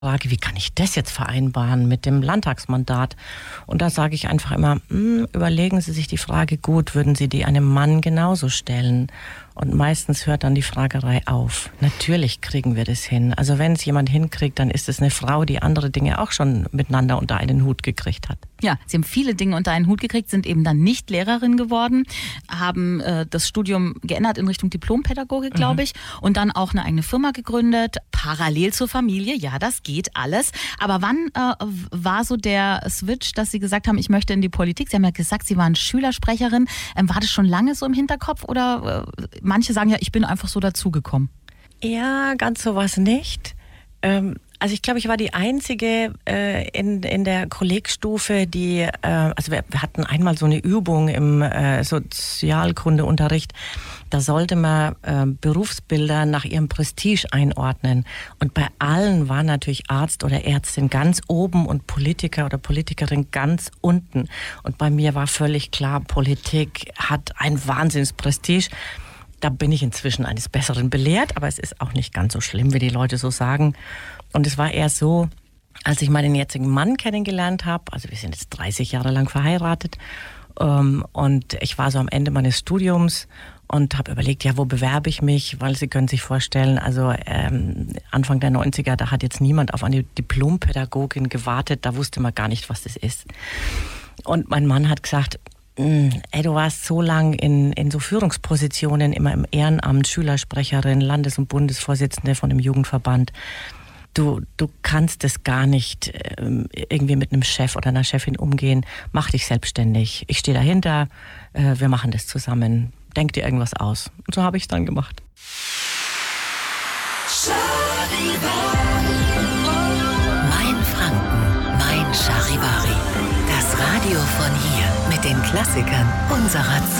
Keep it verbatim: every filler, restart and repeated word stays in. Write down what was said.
Frage, wie kann ich das jetzt vereinbaren mit dem Landtagsmandat? Und da sage ich einfach immer, mh, überlegen Sie sich die Frage gut, würden Sie die einem Mann genauso stellen? Und meistens hört dann die Fragerei auf. Natürlich kriegen wir das hin. Also wenn es jemand hinkriegt, dann ist es eine Frau, die andere Dinge auch schon miteinander unter einen Hut gekriegt hat. Ja, Sie haben viele Dinge unter einen Hut gekriegt, sind eben dann nicht Lehrerin geworden, haben äh, das Studium geändert in Richtung Diplompädagogik, glaube ich, mhm. und dann auch eine eigene Firma gegründet, parallel zur Familie. Ja, das geht alles. Aber wann äh, war so der Switch, dass Sie gesagt haben, ich möchte in die Politik? Sie haben ja gesagt, Sie waren Schülersprecherin. Ähm, war das schon lange so im Hinterkopf oder äh, manche sagen ja, ich bin einfach so dazugekommen? Ja, ganz sowas nicht. Ähm, also ich glaube, ich war die Einzige äh, in, in der Kollegstufe, die, äh, also wir, wir hatten einmal so eine Übung im äh, Sozialkundeunterricht. Da sollte man äh, Berufsbilder nach ihrem Prestige einordnen. Und bei allen war natürlich Arzt oder Ärztin ganz oben und Politiker oder Politikerin ganz unten. Und bei mir war völlig klar, Politik hat ein Wahnsinnsprestige. Da bin ich inzwischen eines Besseren belehrt, aber es ist auch nicht ganz so schlimm, wie die Leute so sagen. Und es war eher so, als ich meinen jetzigen Mann kennengelernt habe, also wir sind jetzt dreißig Jahre lang verheiratet, ähm, und ich war so am Ende meines Studiums und habe überlegt, ja, wo bewerbe ich mich? Weil Sie können sich vorstellen, also ähm, Anfang der neunziger, da hat jetzt niemand auf eine Diplompädagogin gewartet, da wusste man gar nicht, was das ist. Und mein Mann hat gesagt, ey, du warst so lang in, in so Führungspositionen, immer im Ehrenamt, Schülersprecherin, Landes- und Bundesvorsitzende von einem Jugendverband. Du, du kannst es gar nicht ähm, irgendwie mit einem Chef oder einer Chefin umgehen. Mach dich selbstständig. Ich stehe dahinter, äh, wir machen das zusammen. Denk dir irgendwas aus. Und so habe ich es dann gemacht. Mein Franken, mein Charivari. Das Radio von hier mit den Klassikern unserer Zeit.